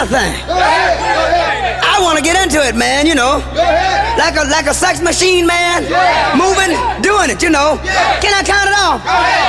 my thing. I want to get into it, man, you know. Like a sex machine, man. Moving, doing it, you know. Can I count it off?